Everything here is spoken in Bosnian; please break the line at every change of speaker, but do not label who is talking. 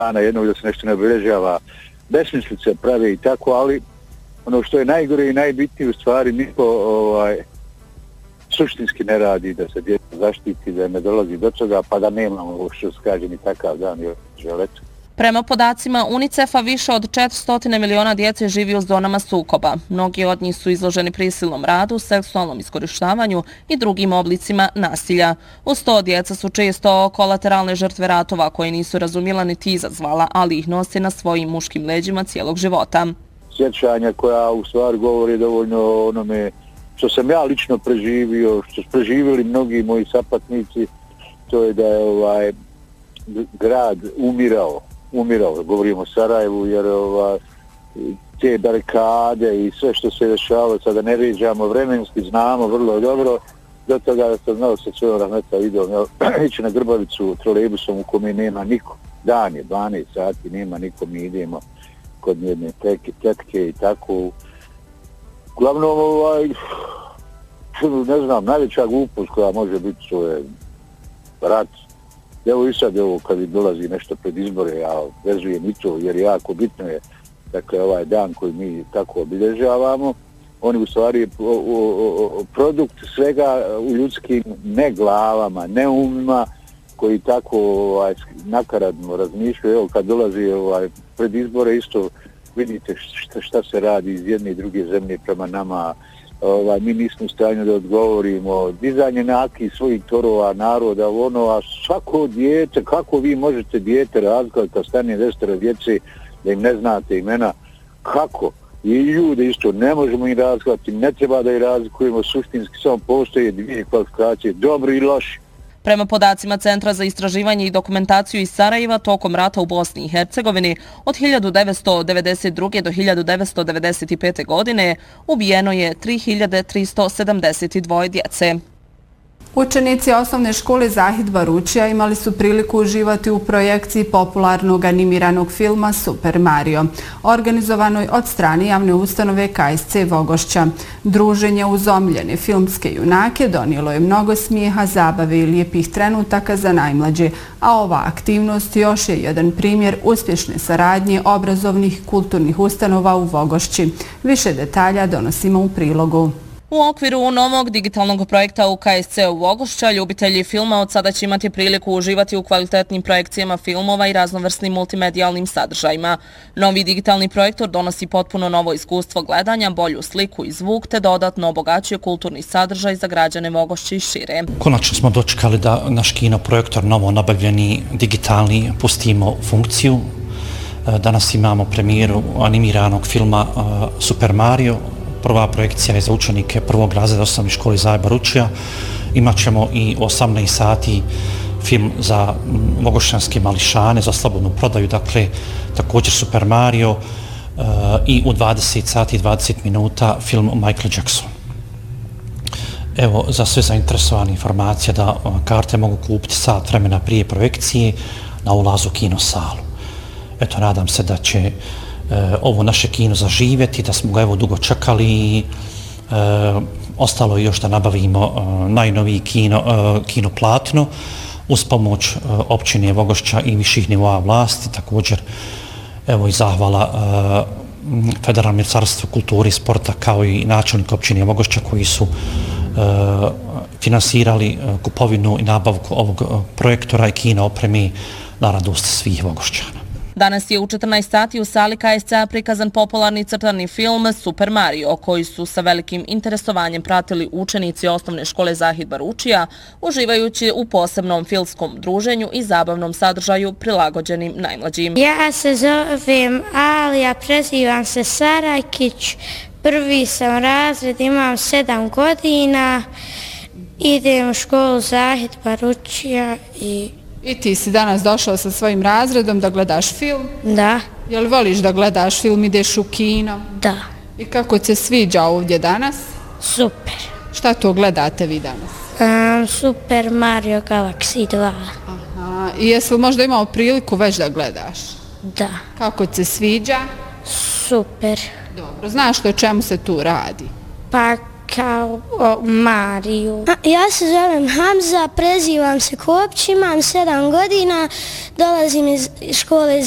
dana jednog da se nešto ne obilježava, besmislice prave i tako, ali ono što je najgore i najbitnije u stvari niko suštinski ne radi da se djeca zaštiti, da ne dolazi do toga, pa da nemamo što se kaže ni takav dan želet.
Prema podacima UNICEF-a više od 400 miliona djece živi u zonama sukoba. Mnogi od njih su izloženi prisilnom radu, seksualnom iskorištavanju i drugim oblicima nasilja. Uz to djeca su često kolateralne žrtve ratova koje nisu razumjela niti izazvala, ali ih nose na svojim muškim leđima cijelog života.
Sjećanja koja u stvari govori dovoljno onome što sam ja lično preživio, što su preživjeli mnogi moji sapatnici, to je da je grad umirao, govorimo o Sarajevu, jer te barikade i sve što se dešavalo, sada ne ređamo vremenski, znamo vrlo dobro, do toga da sam znao sa svojom rahmeta idom, ići na Grbavicu trolejbusom u kome nema niko. Dan je 12 sati, nema niko, mi idemo kod jedne tetke i tako. Uglavnom, ne znam, najveća glupost koja može biti to je rat. Evo i sad, kad dolazi nešto pred izbore, ja vezujem i to, jer jako bitno je, dakle, ovaj dan koji mi tako obilježavamo, on je u stvari produkt svega u ljudskim ne glavama, ne umima, koji tako nakaradno razmišljaju. Evo, kad dolazi pred izbore, isto vidite šta se radi iz jedne i druge zemlje prema nama. Mi nismo u stanju da odgovorimo, dizanje nekih svojih torova naroda, a svako dijete, kako vi možete dijete razlikovati kad stane 10 djece da im ne znate imena, kako? I ljude isto ne možemo im razlikovati, ne treba da ih razlikujemo, suštinski samo postoje dvije kvalifikacije, dobri i loši.
Prema podacima Centra za istraživanje i dokumentaciju iz Sarajeva, tokom rata u Bosni i Hercegovini od 1992. do 1995. godine ubijeno je 3372 djece.
Učenici osnovne škole Zahid Baručija imali su priliku uživati u projekciji popularnog animiranog filma Super Mario, organizovanoj od strane javne ustanove KSC Vogošća. Druženje uz omiljene filmske junake donijelo je mnogo smijeha, zabave i lijepih trenutaka za najmlađe, a ova aktivnost još je jedan primjer uspješne saradnje obrazovnih kulturnih ustanova u Vogošći. Više detalja donosimo u prilogu.
U okviru novog digitalnog projekta u KSC-u Vogošća, ljubitelji filma od sada će imati priliku uživati u kvalitetnim projekcijama filmova i raznovrsnim multimedijalnim sadržajima. Novi digitalni projektor donosi potpuno novo iskustvo gledanja, bolju sliku i zvuk, te dodatno obogaćuje kulturni sadržaj za građane Vogošće i šire.
Konačno smo dočekali da naš kino projektor novo nabavljeni digitalni pustimo u funkciju. Danas imamo premijeru animiranog filma Super Mario. Prva projekcija je za učenike prvog razreda osnovne škole Zahid Baručija. Imaćemo i 18 sati film za vogošćanske mališane, za slobodnu prodaju, dakle također Super Mario i u 20 sati i 20 minuta film Michael Jackson. Evo, za sve zainteresovane informacije da karte mogu kupiti sat vremena prije projekcije na ulazu u kinosalu. Eto, nadam se da će ovo naše kino zaživjeti, da smo ga evo dugo čekali i ostalo je još da nabavimo najnoviji kino platno uz pomoć općine Vogošća i viših nivoa vlasti. Također evo i zahvala Federalnom ministarstvu kulture i sporta kao i načelnik općine Vogošća koji su finansirali kupovinu i nabavku ovog projektora i kino opremi na radost svih Vogošćana.
Danas je u 14 sati u sali KSC-a prikazan popularni crtani film Super Mario, koji su sa velikim interesovanjem pratili učenici osnovne škole Zahid Baručija, uživajući u posebnom filmskom druženju i zabavnom sadržaju prilagođenim najmlađim.
Ja se zovem Alija, prezivam se Sarakić, prvi sam razred, imam 7 godina, idem u školu Zahid Baručija
I ti si danas došao sa svojim razredom da gledaš film?
Da.
Jel voliš da gledaš film, ideš u kino?
Da.
I kako se sviđa ovdje danas?
Super.
Šta to gledate vi danas?
Super Mario Galaxy 2.
Aha. I jesi li možda imao priliku već da gledaš?
Da.
Kako se sviđa?
Super.
Dobro. Znaš li o čemu se tu radi?
Pa kao o Mariju. Ja se zovem Hamza, prezivam se Kopć, imam 7 godina, dolazim iz škole